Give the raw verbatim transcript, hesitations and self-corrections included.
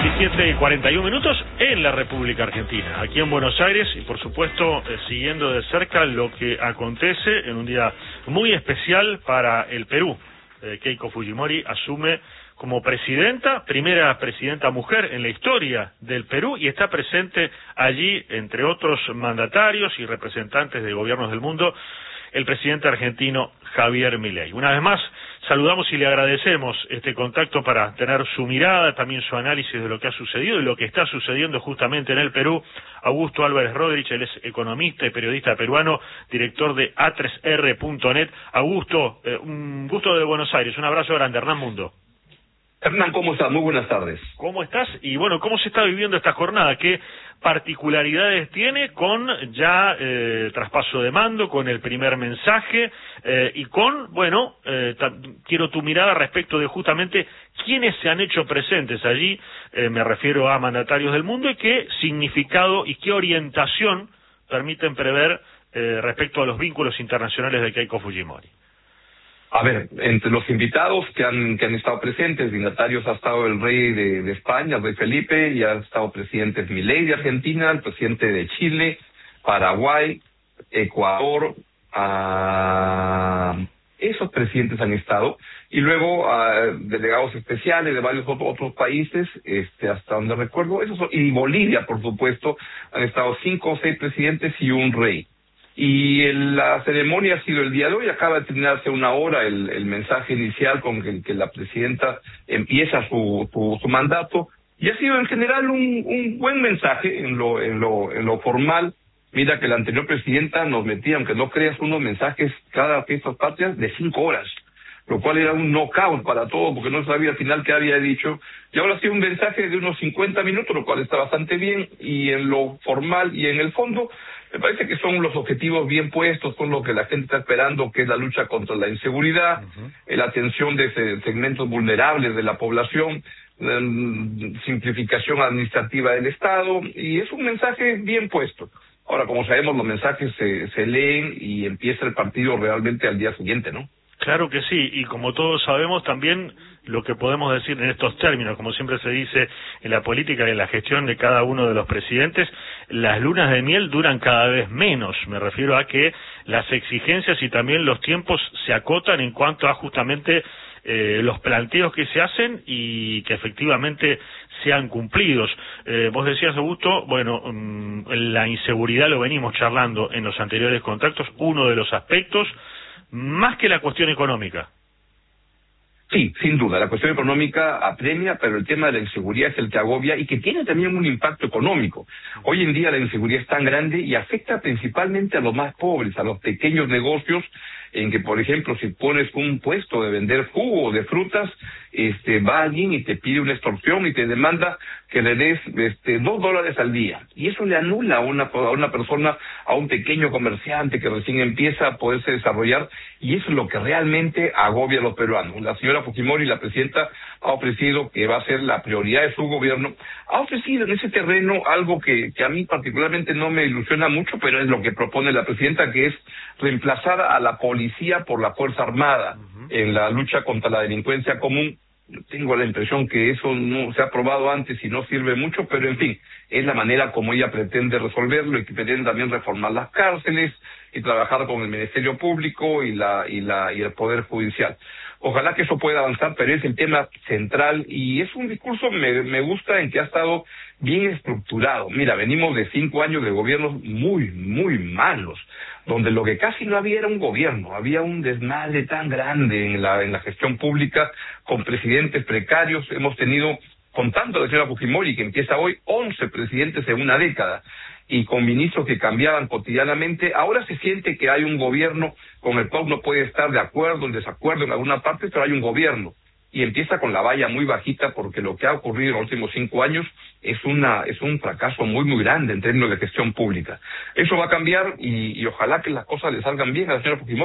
diecisiete y cuarenta y un minutos en la República Argentina, aquí en Buenos Aires, y por supuesto eh, siguiendo de cerca lo que acontece en un día muy especial para el Perú. Eh, Keiko Fujimori asume como presidenta, primera presidenta mujer en la historia del Perú, y está presente allí, entre otros mandatarios y representantes de gobiernos del mundo, el presidente argentino Javier Milei. Una vez más, saludamos y le agradecemos este contacto para tener su mirada, también su análisis de lo que ha sucedido y lo que está sucediendo justamente en el Perú. Augusto Álvarez Rodríguez, él es economista y periodista peruano, director de A tres R punto net. Augusto, eh, un gusto de Buenos Aires, un abrazo grande. Hernán Mundo. Hernán, ¿cómo estás? Muy buenas tardes. ¿Cómo estás? Y bueno, ¿cómo se está viviendo esta jornada? ¿Qué particularidades tiene con ya eh, traspaso de mando, con el primer mensaje eh, y con, bueno, eh, quiero tu mirada respecto de justamente quiénes se han hecho presentes allí, eh, me refiero a mandatarios del mundo, y qué significado y qué orientación permiten prever eh, respecto a los vínculos internacionales de Keiko Fujimori? A ver, entre los invitados que han que han estado presentes, dignatarios, ha estado el rey de, de España, el rey Felipe, y ha estado presidente Milei de Argentina, el presidente de Chile, Paraguay, Ecuador, uh, esos presidentes han estado, y luego uh, delegados especiales de varios otros, otros países, este hasta donde recuerdo, esos son, y Bolivia, por supuesto, han estado cinco o seis presidentes y un rey. Y el, la ceremonia ha sido el día de hoy, acaba de terminar hace una hora el, el mensaje inicial con el que la presidenta empieza su, su, su mandato, y ha sido en general un, un buen mensaje en lo, en lo, en lo formal. Mira que la anterior presidenta nos metía, aunque no creas, unos mensajes cada fiestas patrias de cinco horas, lo cual era un knockout para todo, porque no sabía al final qué había dicho, y ahora ha sido un mensaje de unos cincuenta minutos, lo cual está bastante bien, y en lo formal y en el fondo, me parece que son los objetivos bien puestos, son lo que la gente está esperando, que es la lucha contra la inseguridad, uh-huh. la atención de segmentos vulnerables de la población, um, simplificación administrativa del Estado, y es un mensaje bien puesto. Ahora, como sabemos, los mensajes se, se leen y empieza el partido realmente al día siguiente, ¿no? Claro que sí, y como todos sabemos también lo que podemos decir en estos términos, como siempre se dice en la política y en la gestión de cada uno de los presidentes, las lunas de miel duran cada vez menos. Me refiero a que las exigencias y también los tiempos se acotan en cuanto a justamente eh, los planteos que se hacen y que efectivamente sean cumplidos. Eh, vos decías, Augusto, bueno, um, la inseguridad lo venimos charlando en los anteriores contactos, uno de los aspectos, más que la cuestión económica. Sí, sin duda, la cuestión económica apremia, pero el tema de la inseguridad es el que agobia y que tiene también un impacto económico. Hoy en día la inseguridad es tan grande y afecta principalmente a los más pobres, a los pequeños negocios, en que, por ejemplo, si pones un puesto de vender jugo de frutas, este va alguien y te pide una extorsión y te demanda que le des este dos dólares al día. Y eso le anula a una, a una persona, a un pequeño comerciante que recién empieza a poderse desarrollar, y eso es lo que realmente agobia a los peruanos. La señora Fujimori, la presidenta, ha ofrecido que va a ser la prioridad de su gobierno, ha ofrecido en ese terreno algo que, que a mí particularmente no me ilusiona mucho, pero es lo que propone la presidenta, que es reemplazar a la policía por la Fuerza Armada uh-huh. en la lucha contra la delincuencia común. Tengo la impresión que eso no se ha probado antes y no sirve mucho, pero en fin, es la manera como ella pretende resolverlo, y que pretende también reformar las cárceles y trabajar con el Ministerio Público y la y la y el Poder Judicial. Ojalá que eso pueda avanzar, pero es el tema central y es un discurso, me, me gusta, en que ha estado bien estructurado. Mira, venimos de cinco años de gobiernos muy, muy malos, donde lo que casi no había era un gobierno, había un desmadre tan grande en la, en la gestión pública, con presidentes precarios. Hemos tenido, contando a la señora Fujimori, que empieza hoy, once presidentes en una década, y con ministros que cambiaban cotidianamente. Ahora se siente que hay un gobierno con el cual uno puede estar de acuerdo, en desacuerdo en alguna parte, pero hay un gobierno. Y empieza con la valla muy bajita, porque lo que ha ocurrido en los últimos cinco años es una es un fracaso muy, muy grande en términos de gestión pública. Eso va a cambiar y, y ojalá que las cosas le salgan bien a la señora Fujimori.